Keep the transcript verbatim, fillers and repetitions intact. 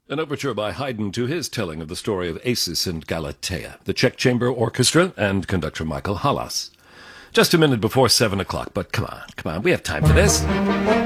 An overture by Haydn to his telling of the story of Acis and Galatea, the Czech Chamber Orchestra, and conductor Michael Halas. Just a minute before seven o'clock, but come on, come on, we have time for this.